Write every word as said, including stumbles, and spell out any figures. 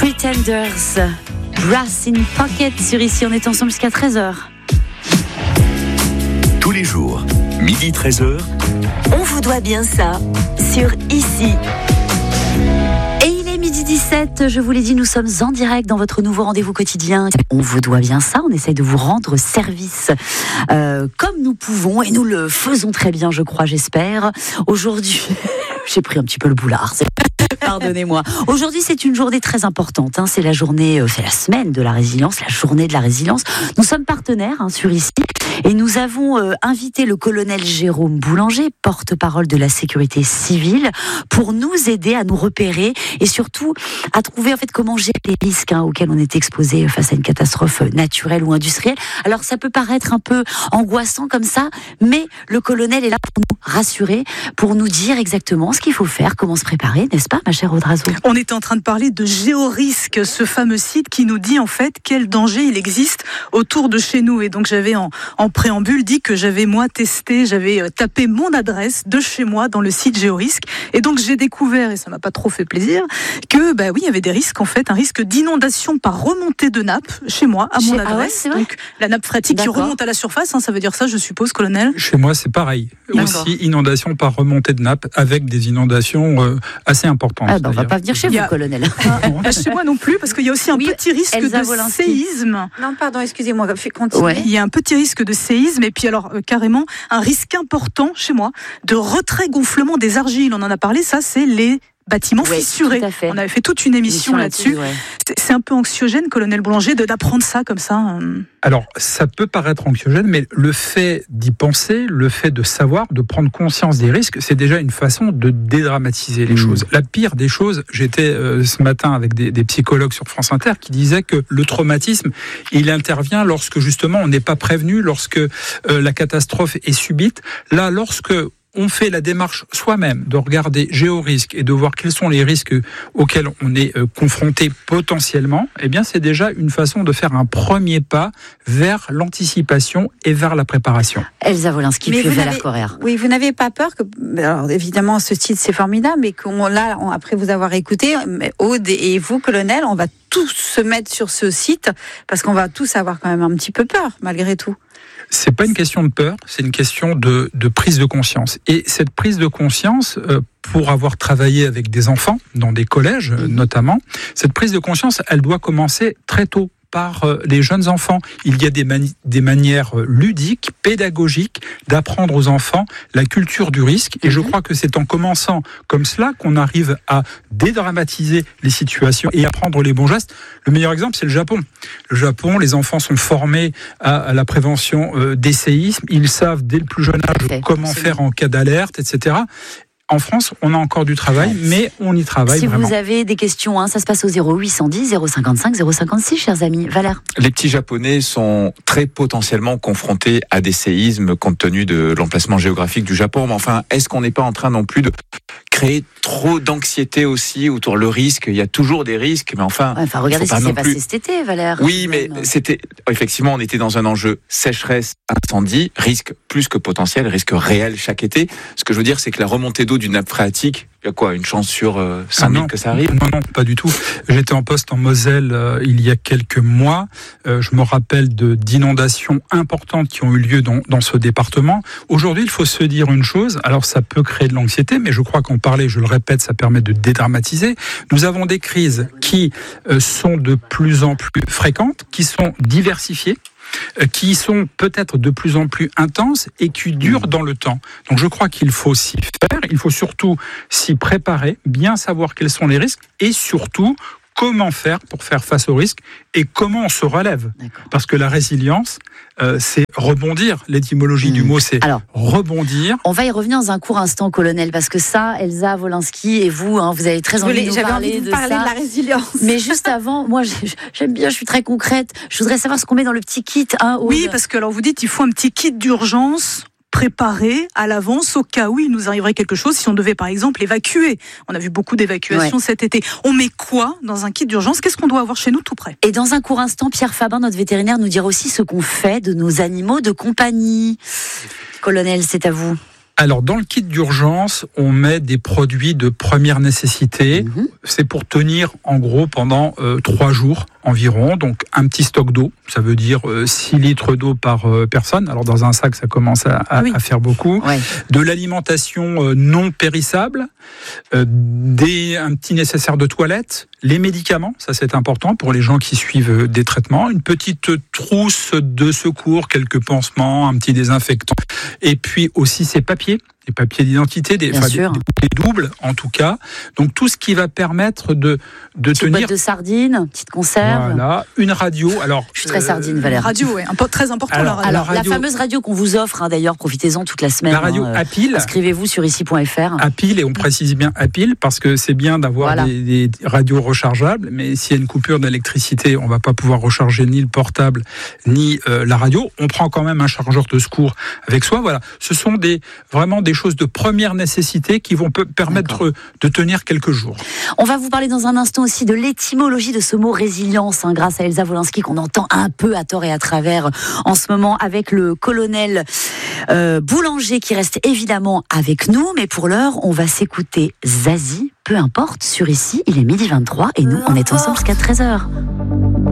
Pretenders, Brass in Pocket sur Ici, on est ensemble jusqu'à treize heures. Tous les jours, midi treize heures. On vous doit bien ça sur Ici. Et il est midi dix-sept, je vous l'ai dit, nous sommes en direct dans votre nouveau rendez-vous quotidien. On vous doit bien ça, on essaye de vous rendre service euh, comme nous pouvons et nous le faisons très bien, je crois, j'espère. Aujourd'hui, j'ai pris un petit peu le boulard, c'est... Pardonnez-moi. Aujourd'hui, c'est une journée très importante. Hein. C'est la journée, euh, c'est la semaine de la résilience, la journée de la résilience. Nous sommes partenaires hein, sur Ici et nous avons euh, invité le colonel Jérôme Boulanger, porte-parole de la sécurité civile, pour nous aider à nous repérer et surtout à trouver en fait comment gérer les risques hein, auxquels on est exposé face à une catastrophe naturelle ou industrielle. Alors ça peut paraître un peu angoissant comme ça, mais le colonel est là pour nous rassurer, pour nous dire exactement ce qu'il faut faire, comment se préparer, n'est-ce pas, ma chère Audrazo? On était en train de parler de Géorisque, ce fameux site qui nous dit en fait quel danger il existe autour de chez nous. Et donc j'avais en, en préambule dit que j'avais moi testé, j'avais tapé mon adresse de chez moi dans le site Géorisque. Et donc j'ai découvert, et ça m'a pas trop fait plaisir, que bah oui, il y avait des risques en fait, un risque d'inondation par remontée de nappe chez moi, à mon Chez... adresse. Ah ouais, donc la nappe phréatique D'accord. qui remonte à la surface, hein, ça veut dire ça, je suppose, colonel? Chez moi, c'est pareil. D'accord. Aussi, inondation par remontée de nappe avec des inondations euh, assez importantes. Ah ben, on va pas venir chez vous, a... colonel. Ah, chez moi non plus, parce qu'il y a aussi un Oui, petit risque Elsa de Wolinski. séisme. Non, pardon, excusez-moi, continuez. Ouais. Il y a un petit risque de séisme et puis alors euh, carrément un risque important chez moi de retrait-gonflement des argiles. On en a parlé, ça c'est les bâtiments Ouais, fissurés. tout à fait. On avait fait toute une émission, Émission là-dessus. ouais. C'est, c'est un peu anxiogène, colonel Boulanger, de, d'apprendre ça comme ça. euh. Alors, ça peut paraître anxiogène, mais le fait d'y penser, le fait de savoir, de prendre conscience des risques, c'est déjà une façon de dédramatiser les mmh. choses. La pire des choses, j'étais euh, ce matin avec des, des psychologues sur France Inter qui disaient que le traumatisme, il intervient lorsque justement on n'est pas prévenu, lorsque euh, la catastrophe est subite. Là, lorsque on fait la démarche soi-même de regarder Géorisque et de voir quels sont les risques auxquels on est euh, confronté potentiellement, eh bien c'est déjà une façon de faire un premier pas vers l'anticipation et vers la préparation. Elsa Wolinski, puis Valère Correa. Oui, vous n'avez pas peur que, alors évidemment ce site c'est formidable, mais qu'on là, on, après vous avoir écouté, Aude et vous, colonel, on va tous se mettre sur ce site parce qu'on va tous avoir quand même un petit peu peur malgré tout. C'est pas une question de peur, c'est une question de, de prise de conscience. Et cette prise de conscience, euh, pour avoir travaillé avec des enfants, dans des collèges euh, notamment, cette prise de conscience, elle doit commencer très tôt, par les jeunes enfants. Il y a des, mani- des manières ludiques, pédagogiques, d'apprendre aux enfants la culture du risque. Et je crois que c'est en commençant comme cela qu'on arrive à dédramatiser les situations et à prendre les bons gestes. Le meilleur exemple, c'est le Japon. Le Japon, les enfants sont formés à, à la prévention euh, des séismes. Ils savent dès le plus jeune âge Fait, comment absolument. faire en cas d'alerte, et cetera. En France, on a encore du travail, mais on y travaille Si vraiment. vous avez des questions, hein, ça se passe au zéro huit cent dix, zéro cinquante-cinq, zéro cinquante-six, chers amis. Valère. Les petits Japonais sont très potentiellement confrontés à des séismes compte tenu de l'emplacement géographique du Japon. Mais enfin, est-ce qu'on n'est pas en train non plus de créer trop d'anxiété aussi autour le risque? Il y a toujours des risques, mais enfin... Ouais, enfin, regardez ce qui s'est passé plus... cet été, Valère. Oui, mais c'était... Effectivement, on était dans un enjeu sécheresse, incendie, risque plus que potentiel, risque réel chaque été. Ce que je veux dire, c'est que la remontée d'eau d'une nappe phréatique, il y a quoi, une chance sur euh, cent mille ah que ça arrive? Non, non, pas du tout. J'étais en poste en Moselle euh, il y a quelques mois. Euh, je me rappelle de, d'inondations importantes qui ont eu lieu dans, dans ce département. Aujourd'hui, il faut se dire une chose. Alors, ça peut créer de l'anxiété, mais je crois qu'en parler, je le répète, ça permet de dédramatiser. Nous avons des crises qui euh, sont de plus en plus fréquentes, qui sont diversifiées, qui sont peut-être de plus en plus intenses et qui durent dans le temps. Donc je crois qu'il faut s'y faire, il faut surtout s'y préparer, bien savoir quels sont les risques et surtout comment faire pour faire face aux risques et comment on se relève. D'accord. Parce que la résilience, euh, c'est rebondir. L'étymologie mmh. du mot, c'est Alors, rebondir. On va y revenir dans un court instant, colonel, parce que ça, Elsa Wolinski et vous, hein, vous avez très envie de nous J'avais parler, envie de, de parler ça. de la résilience. Mais juste avant, moi, j'aime bien, je suis très concrète. Je voudrais savoir ce qu'on met dans le petit kit. Hein, Oui, parce que alors vous dites, il faut un petit kit d'urgence préparé à l'avance au cas où il nous arriverait quelque chose, si on devait par exemple évacuer. On a vu beaucoup d'évacuations ouais. cet été. On met quoi dans un kit d'urgence? Qu'est-ce qu'on doit avoir chez nous tout près? Et dans un court instant, Pierre Fabin, notre vétérinaire, nous dira aussi ce qu'on fait de nos animaux de compagnie. Colonel, c'est à vous. Alors, dans le kit d'urgence, on met des produits de première nécessité. Mmh. C'est pour tenir, en gros, pendant euh, trois jours environ. Donc, un petit stock d'eau. Ça veut dire euh, six litres d'eau par euh, personne. Alors, dans un sac, ça commence à, à, oui. à faire beaucoup. Ouais. De l'alimentation euh, non périssable. Euh, des, un petit nécessaire de toilette. Les médicaments, ça c'est important pour les gens qui suivent des traitements. Une petite trousse de secours, quelques pansements, un petit désinfectant. Et puis aussi ces papiers. Des papiers d'identité, des, enfin, des, des doubles en tout cas. Donc tout ce qui va permettre de, de petite tenir. Boîte de sardines, petite conserve. Voilà, une radio. Alors, je suis très euh, sardine, Valérie. Radio, oui, très important. Alors, la radio. Alors, la, radio, la fameuse radio qu'on vous offre, hein, d'ailleurs, profitez-en toute la semaine. La radio hein, à pile. Inscrivez-vous sur ici point f r. À pile, et on précise bien à pile, parce que c'est bien d'avoir voilà. des, des radios rechargeables, mais s'il y a une coupure d'électricité, on ne va pas pouvoir recharger ni le portable, ni euh, la radio. On prend quand même un chargeur de secours avec soi. Voilà, ce sont des, vraiment des choses de première nécessité qui vont permettre D'accord. de tenir quelques jours. On va vous parler dans un instant aussi de l'étymologie de ce mot résilience, hein, grâce à Elsa Wolinski, qu'on entend un peu à tort et à travers en ce moment avec le colonel euh, Boulanger qui reste évidemment avec nous. Mais pour l'heure, on va s'écouter Zazie, peu importe, sur ici, il est midi vingt-trois et nous, on est ensemble jusqu'à treize heures.